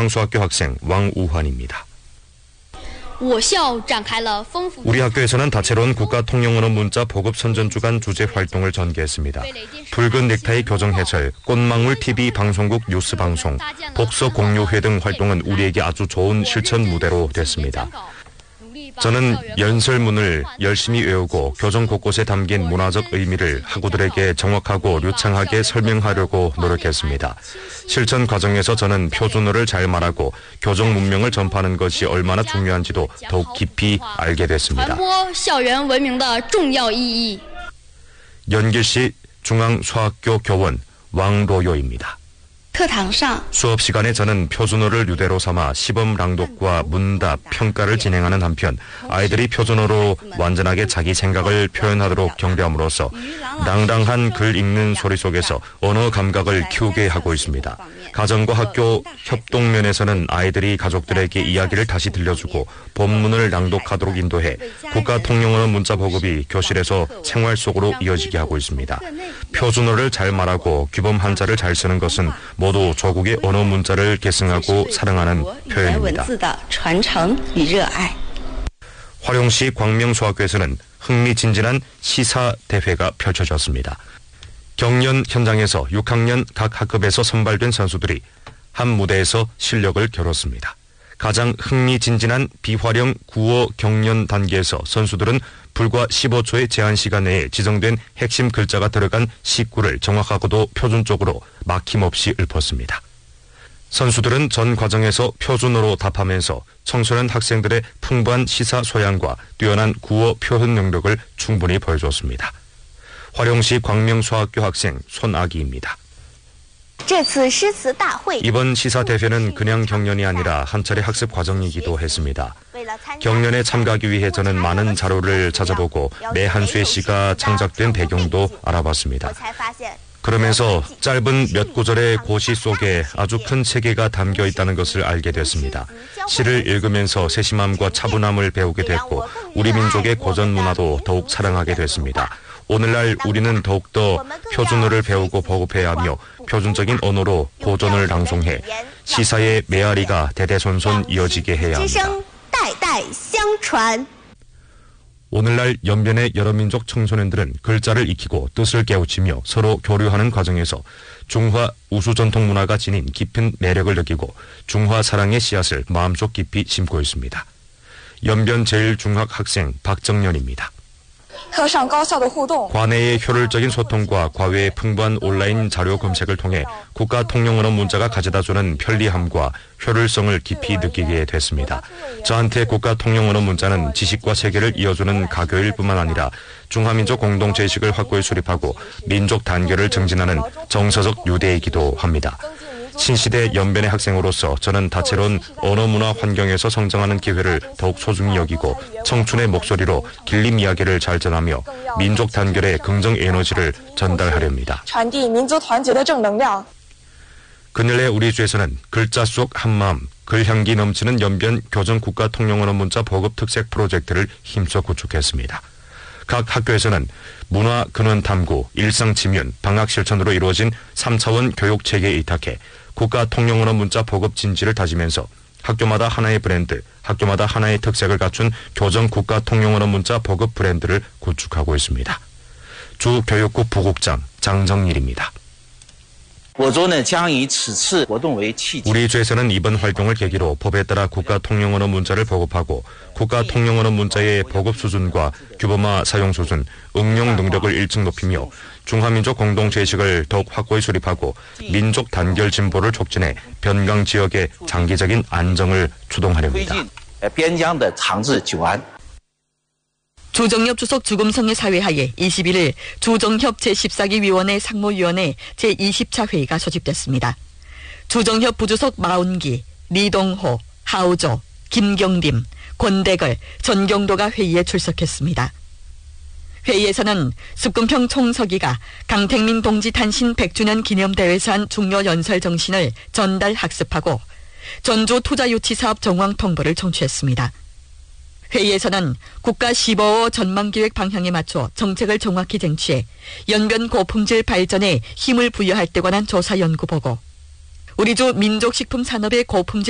중앙수학교 학생 왕우환입니다. 우리 학교에서는 다채로운 국가 통영 언어 문자 보급 선전 주간 주제 활동을 전개했습니다. 붉은 넥타이 교정 해설, 꽃망울 TV 방송국 뉴스 방송, 복서 공유회 등 활동은 우리에게 아주 좋은 실천 무대로 됐습니다. 저는 연설문을 열심히 외우고 교정 곳곳에 담긴 문화적 의미를 학우들에게 정확하고 류창하게 설명하려고 노력했습니다. 실천 과정에서 저는 표준어를 잘 말하고 교정 문명을 전파하는 것이 얼마나 중요한지도 더욱 깊이 알게 됐습니다. 연길시 중앙수학교 교원 왕로요입니다. 수업 시간에 저는 표준어를 유대로 삼아 시범 낭독과 문답, 평가를 진행하는 한편 아이들이 표준어로 완전하게 자기 생각을 표현하도록 격려함으로써 낭랑한 글 읽는 소리 속에서 언어 감각을 키우게 하고 있습니다. 가정과 학교 협동면에서는 아이들이 가족들에게 이야기를 다시 들려주고 본문을 낭독하도록 인도해 국가 통영언어 문자 보급이 교실에서 생활 속으로 이어지게 하고 있습니다. 표준어를 잘 말하고 규범 한자를 잘 쓰는 것은 모두 조국의 언어 문자를 계승하고 사랑하는 표현입니다. 화룡시 광명수학교에서는 흥미진진한 시사대회가 펼쳐졌습니다. 경연 현장에서 6학년 각 학급에서 선발된 선수들이 한 무대에서 실력을 겨뤘습니다. 가장 흥미진진한 비활용 구어 경연 단계에서 선수들은 불과 15초의 제한 시간 내에 지정된 핵심 글자가 들어간 시구를 정확하고도 표준적으로 막힘없이 읊었습니다. 선수들은 전 과정에서 표준어로 답하면서 청소년 학생들의 풍부한 시사 소양과 뛰어난 구어 표현 능력을 충분히 보여줬습니다. 화룡시 광명수학교 학생 손아기입니다. 이번 시사대회는 그냥 경연이 아니라 한 차례 학습 과정이기도 했습니다. 경연에 참가하기 위해 저는 많은 자료를 찾아보고 매 한 수의 시가 창작된 배경도 알아봤습니다. 그러면서 짧은 몇 구절의 고시 속에 아주 큰 세계가 담겨 있다는 것을 알게 됐습니다. 시를 읽으면서 세심함과 차분함을 배우게 됐고 우리 민족의 고전 문화도 더욱 사랑하게 됐습니다. 오늘날 우리는 더욱더 표준어를 배우고 보급해야 하며 표준적인 언어로 고전을 낭송해 시사의 메아리가 대대손손 이어지게 해야 합니다. 오늘날 연변의 여러 민족 청소년들은 글자를 익히고 뜻을 깨우치며 서로 교류하는 과정에서 중화 우수 전통 문화가 지닌 깊은 매력을 느끼고 중화 사랑의 씨앗을 마음속 깊이 심고 있습니다. 연변 제1중학 학생 박정연입니다. 과내의 효율적인 소통과 과외의 풍부한 온라인 자료 검색을 통해 국가 통영언어 문자가 가져다주는 편리함과 효율성을 깊이 느끼게 됐습니다. 저한테 국가 통영언어 문자는 지식과 세계를 이어주는 가교일 뿐만 아니라 중화민족 공동체의식을 확고히 수립하고 민족 단결을 증진하는 정서적 유대이기도 합니다. 신시대 연변의 학생으로서 저는 다채로운 언어 문화 환경에서 성장하는 기회를 더욱 소중히 여기고 청춘의 목소리로 길림 이야기를 잘 전하며 민족 단결의 긍정 에너지를 전달하렵니다. 그늘의 우리 주에서는 글자 속 한마음, 글향기 넘치는 연변 교정 국가 통영언어 문자 보급 특색 프로젝트를 힘써 구축했습니다. 각 학교에서는 문화 근원 탐구, 일상 지면, 방학 실천으로 이루어진 3차원 교육 체계에 이탁해 국가 통영언어 문자 보급 진지를 다지면서 학교마다 하나의 브랜드, 학교마다 하나의 특색을 갖춘 교정 국가 통영언어 문자 보급 브랜드를 구축하고 있습니다. 주 교육부 부국장 장정일입니다. 우리 주에서는 이번 활동을 계기로 법에 따라 국가 통영언어 문자를 보급하고 국가 통영언어 문자의 보급 수준과 규범화 사용 수준, 응용 능력을 일찍 높이며 중화민족 공동체의식을 더욱 확고히 수립하고 민족 단결 진보를 촉진해 변강 지역의 장기적인 안정을 추동하렵니다. 조정협 주석 주금성의 사회하에 21일 조정협 제14기 위원회 상무위원회 제20차 회의가 소집됐습니다. 조정협 부주석 마운기, 리동호, 하우조, 김경림, 권대걸, 전경도가 회의에 출석했습니다. 회의에서는 습금평 총서기가 강택민 동지 탄신 100주년 기념대회에서 한 중요 연설 정신을 전달 학습하고 전주 투자유치사업 정황 통보를 청취했습니다. 회의에서는 국가 15호 전망기획 방향에 맞춰 정책을 정확히 쟁취해 연변 고품질 발전에 힘을 부여할 때 관한 조사 연구 보고, 우리 주 민족식품 산업의 고품질